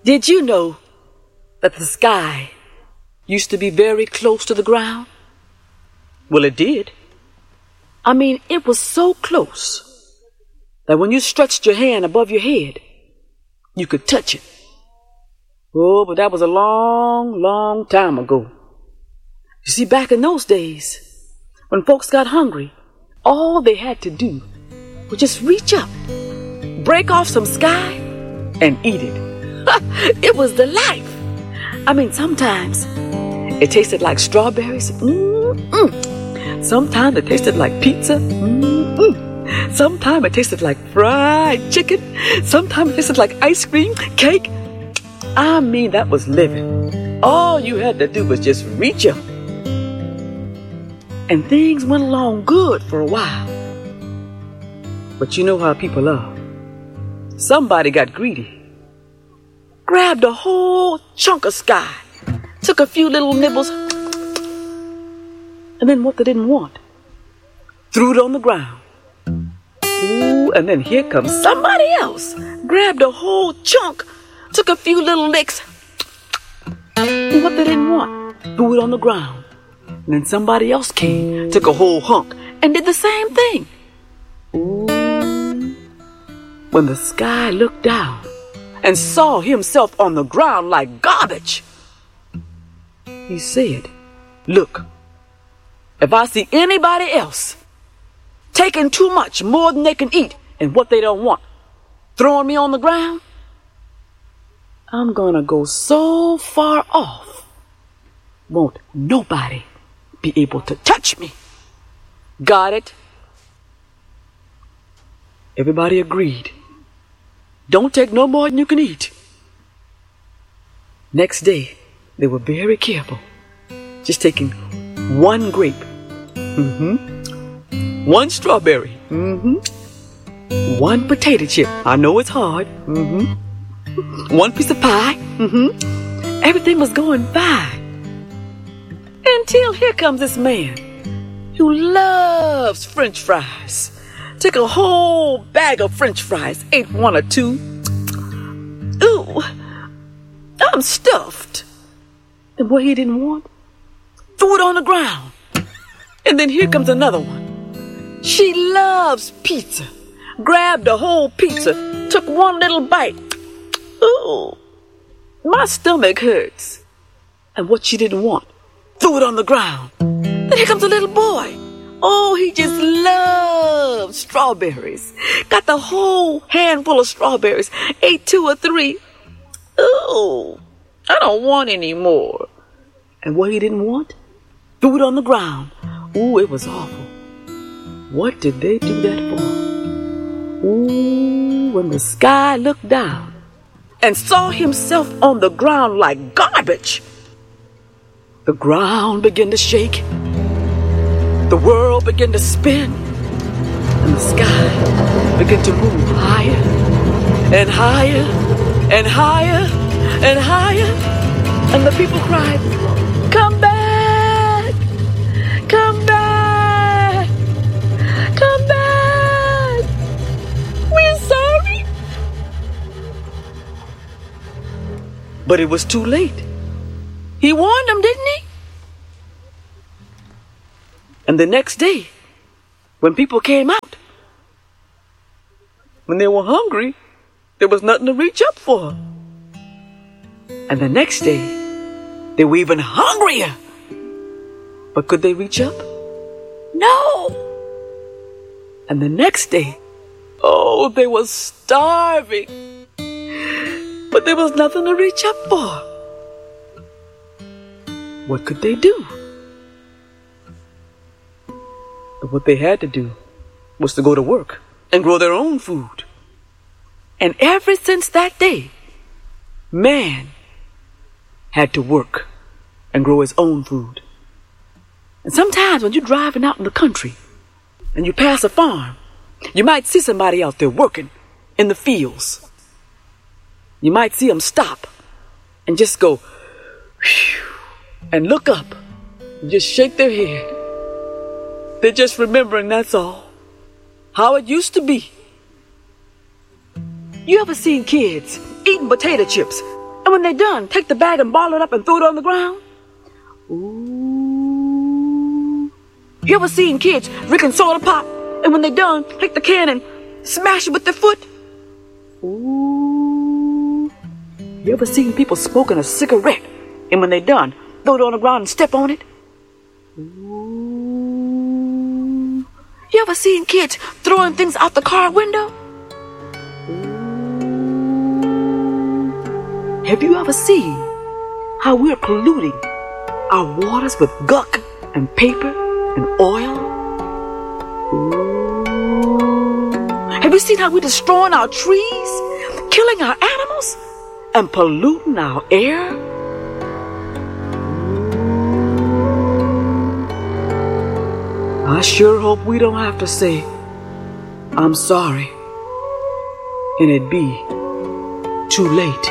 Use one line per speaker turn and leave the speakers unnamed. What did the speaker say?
Did you know that the sky used to be very close to the ground? Well, it did. I mean, it was so close that when you stretched your hand above your head, you could touch it. Oh, but that was a long, long time ago. You see, back in those days, when folks got hungry, all they had to do was just reach up, break off some sky, and eat it. It was the life. I mean, sometimes it tasted like strawberries. Sometimes it tasted like pizza. Sometimes it tasted like fried chicken. Sometimes it tasted like ice cream, cake. I mean, that was living. All you had to do was just reach up. And things went along good for a while. But you know how people are. Somebody got greedy, grabbed a whole chunk of sky, took a few little nibbles, and then what they didn't want, threw it on the ground. Ooh, and then here comes somebody else, grabbed a whole chunk, took a few little licks, and what they didn't want, threw it on the ground. And then somebody else came, took a whole hunk, and did the same thing. Ooh. When the sky looked down and saw himself on the ground like garbage, he said, "Look, if I see anybody else taking too much, more than they can eat, and what they don't want, throwing me on the ground, I'm gonna go so far off, won't nobody be able to touch me." Got it? Everybody agreed. Don't take no more than you can eat. Next day, they were very careful, just taking one grape, one strawberry, one potato chip. I know it's hard. One piece of pie. Everything was going fine. Until here comes this man who loves French fries. Took a whole bag of French fries, ate one or two. Ooh, I'm stuffed. And what he didn't want, threw it on the ground. And then here comes another one. She loves pizza. Grabbed a whole pizza, took one little bite. Ooh, my stomach hurts. And what she didn't want, threw it on the ground. Then here comes a little boy. Oh, he just loves strawberries. Got the whole handful of strawberries. Ate 2 or 3. Ooh, I don't want any more. And what he didn't want, threw it on the ground. Ooh, it was awful. What did they do that for? Ooh, when the sky looked down and saw himself on the ground like garbage, the ground began to shake. The world began to spin, and the sky began to move higher and higher and higher and higher. And the people cried, "Come back! Come back! Come back! We're sorry!" But it was too late. He warned them, didn't he? And the next day, when people came out, when they were hungry, there was nothing to reach up for. And the next day, they were even hungrier. But could they reach up? No. And the next day, oh, they were starving. But there was nothing to reach up for. What could they do? But what they had to do was to go to work and grow their own food. And ever since that day, man had to work and grow his own food. And sometimes when you're driving out in the country and you pass a farm, you might see somebody out there working in the fields. You might see them stop and just go, whew, and look up and just shake their head. They're just remembering, that's all, how it used to be. You ever seen kids eating potato chips And when they're done, take the bag and ball it up and throw it on the ground? Ooh. You ever seen kids drinking soda pop, and when they're done, take the can and smash it with their foot? Ooh. You ever seen people smoking a cigarette, and when they're done, throw it on the ground and step on it? Ooh. You ever seen kids throwing things out the car window? Ooh. Have you ever seen how we're polluting our waters with gunk and paper and oil? Ooh. Have you seen how we're destroying our trees, killing our animals, and polluting our air? I sure hope we don't have to say, I'm sorry, and it be too late.